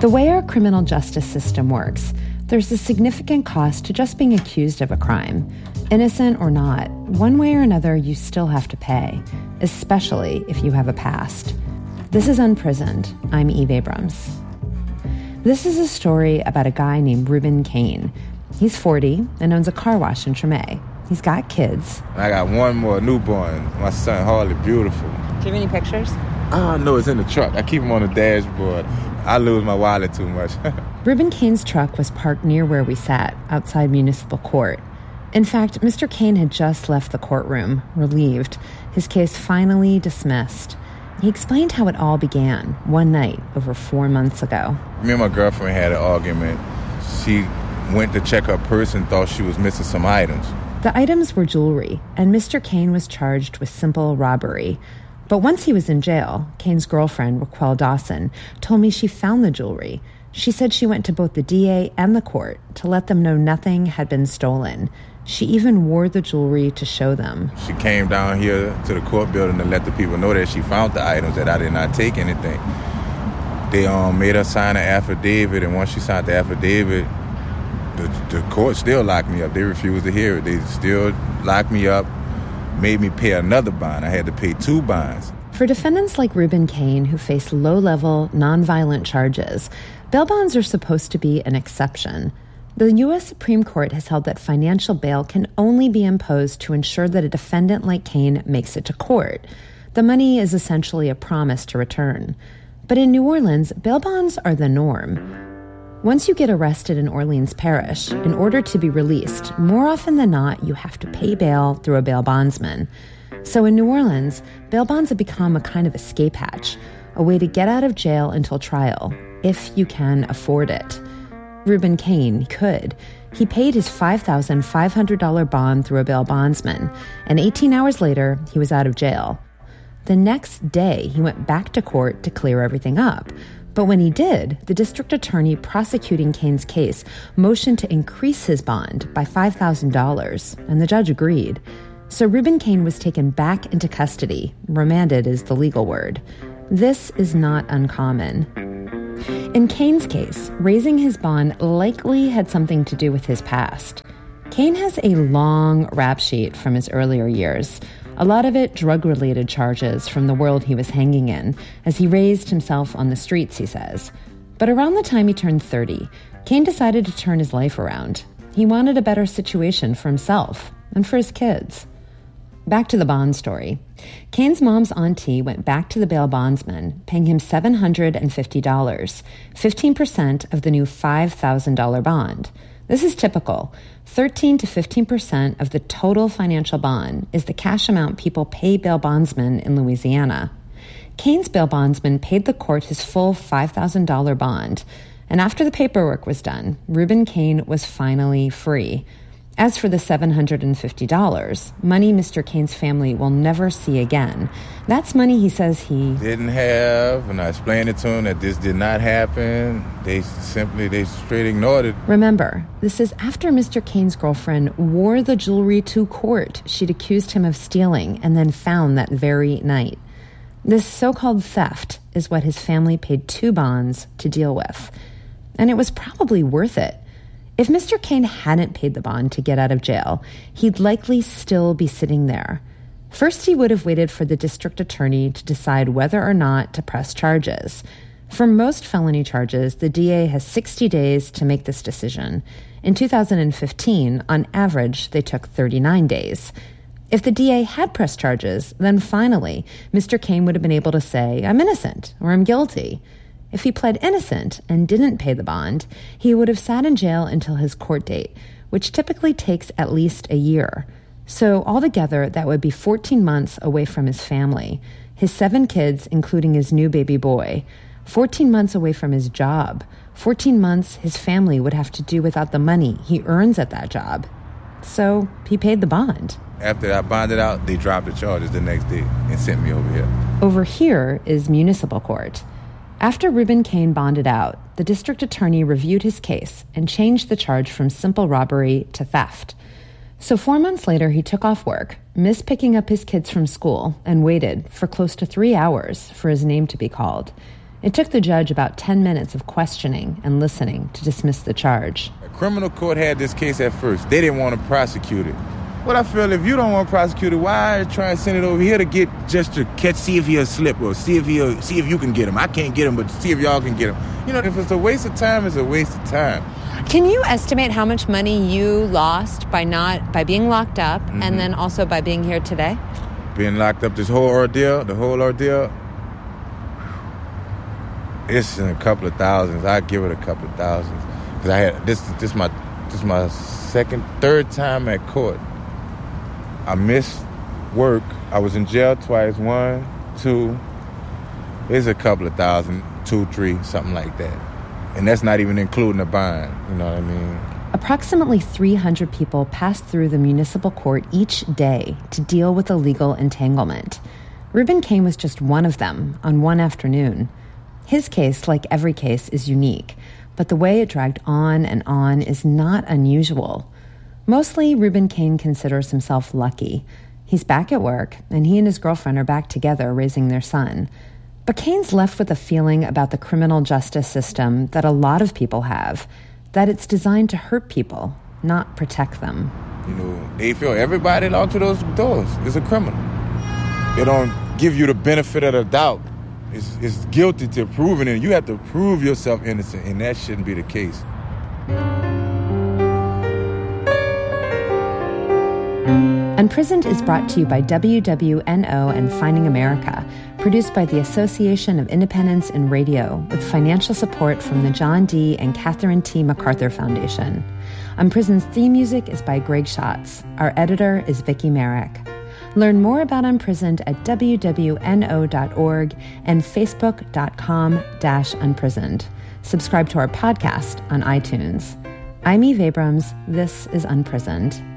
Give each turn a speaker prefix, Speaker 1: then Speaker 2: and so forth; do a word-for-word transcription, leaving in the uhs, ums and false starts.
Speaker 1: The way our criminal justice system works, there's a significant cost to just being accused of a crime. Innocent or not, one way or another, you still have to pay, especially if you have a past. This is Unprisoned. I'm Eve Abrams. This is a story about a guy named Reuben Kane. He's forty and owns a car wash in Treme. He's got kids.
Speaker 2: I got one more newborn, my son Harley, beautiful.
Speaker 1: Do you have any pictures?
Speaker 2: Oh, no, it's in the truck. I keep him on the dashboard. I lose my wallet too much.
Speaker 1: Reuben Kane's truck was parked near where we sat, outside municipal court. In fact, Mister Kane had just left the courtroom, relieved, his case finally dismissed. He explained how it all began one night over four months ago.
Speaker 2: Me and my girlfriend had an argument. She went to check her purse and thought she was missing some items.
Speaker 1: The items were jewelry, and Mister Kane was charged with simple robbery. But once he was in jail, Kane's girlfriend, Raquel Dawson, told me she found the jewelry. She said she went to both the D A and the court to let them know nothing had been stolen. She even wore the jewelry to show them.
Speaker 2: She came down here to the court building to let the people know that she found the items, that I did not take anything. They um, made her sign an affidavit, and once she signed the affidavit, the, the court still locked me up. They refused to hear it. They still locked me up, made me pay another bond. I had to pay two bonds.
Speaker 1: For defendants like Reuben Kane, who face low-level, nonviolent charges, bail bonds are supposed to be an exception. The U S Supreme Court has held that financial bail can only be imposed to ensure that a defendant like Kane makes it to court. The money is essentially a promise to return. But in New Orleans, bail bonds are the norm. Once you get arrested in Orleans Parish, in order to be released, more often than not, you have to pay bail through a bail bondsman. So in New Orleans, bail bonds have become a kind of escape hatch, a way to get out of jail until trial, if you can afford it. Reuben Kane could. He paid his five thousand five hundred dollars bond through a bail bondsman, and eighteen hours later, he was out of jail. The next day, he went back to court to clear everything up. But when he did, the district attorney prosecuting Kane's case motioned to increase his bond by five thousand dollars, and the judge agreed. So Reuben Kane was taken back into custody. Remanded is the legal word. This is not uncommon. In Kane's case, raising his bond likely had something to do with his past. Kane has a long rap sheet from his earlier years. A lot of it drug-related charges from the world he was hanging in, as he raised himself on the streets, he says. But around the time he turned thirty, Kane decided to turn his life around. He wanted a better situation for himself and for his kids. Back to the bond story. Kane's mom's auntie went back to the bail bondsman, paying him seven hundred fifty dollars, fifteen percent of the new five thousand dollars bond. This is typical. thirteen to fifteen percent of the total financial bond is the cash amount people pay bail bondsmen in Louisiana. Kane's bail bondsman paid the court his full five thousand dollars bond, and after the paperwork was done, Reuben Kane was finally free. As for the seven hundred fifty dollars, money Mister Kane's family will never see again. That's money he says he
Speaker 2: didn't have, and I explained it to him that this did not happen. They simply, they straight ignored it.
Speaker 1: Remember, this is after Mister Kane's girlfriend wore the jewelry to court she'd accused him of stealing and then found that very night. This so-called theft is what his family paid two bonds to deal with. And it was probably worth it. If Mister Kane hadn't paid the bond to get out of jail, he'd likely still be sitting there. First, he would have waited for the district attorney to decide whether or not to press charges. For most felony charges, the D A has sixty days to make this decision. In two thousand fifteen, on average, they took thirty-nine days. If the D A had pressed charges, then finally, Mister Kane would have been able to say, "I'm innocent," or "I'm guilty." If he pled innocent and didn't pay the bond, he would have sat in jail until his court date, which typically takes at least a year. So altogether, that would be fourteen months away from his family, his seven kids, including his new baby boy, fourteen months away from his job, fourteen months his family would have to do without the money he earns at that job. So he paid the bond.
Speaker 2: After I bonded out, they dropped the charges the next day and sent me over here.
Speaker 1: Over here is municipal court. After Reuben Kane bonded out, the district attorney reviewed his case and changed the charge from simple robbery to theft. So four months later, he took off work, missed picking up his kids from school, and waited for close to three hours for his name to be called. It took the judge about ten minutes of questioning and listening to dismiss the charge.
Speaker 2: A criminal court had this case at first. They didn't want to prosecute it. But I feel if you don't want to prosecute it, why try and send it over here to get just to catch, see if he'll slip or see if he'll see if you can get him. I can't get him, but see if y'all can get him. You know, if it's a waste of time, it's a waste of time.
Speaker 3: Can you estimate how much money you lost by not by being locked up mm-hmm. and then also by being here today?
Speaker 2: Being locked up, this whole ordeal, the whole ordeal, it's in a couple of thousands. I'd give it a couple of thousands. Because I had, this this my this my second, third time at court. I missed work. I was in jail twice. One, two. It's a couple of thousand, two, three, something like that. And that's not even including the bond. You know what I mean?
Speaker 1: Approximately three hundred people pass through the municipal court each day to deal with a legal entanglement. Reuben Kane was just one of them on one afternoon. His case, like every case, is unique, but the way it dragged on and on is not unusual. Mostly, Reuben Kane considers himself lucky. He's back at work, and he and his girlfriend are back together raising their son. But Kane's left with a feeling about the criminal justice system that a lot of people have, that it's designed to hurt people, not protect them.
Speaker 2: You know, they feel everybody out to those doors is a criminal. They don't give you the benefit of the doubt. It's, it's guilty to proving it. You have to prove yourself innocent, and that shouldn't be the case.
Speaker 1: Unprisoned is brought to you by W W N O and Finding America, produced by the Association of Independents in Radio, with financial support from the John D. and Catherine T. MacArthur Foundation. Unprisoned's theme music is by Greg Schatz. Our editor is Vicki Merrick. Learn more about Unprisoned at W W N O dot org and Facebook dot com slash unprisoned. Subscribe to our podcast on iTunes. I'm Eve Abrams. This is Unprisoned.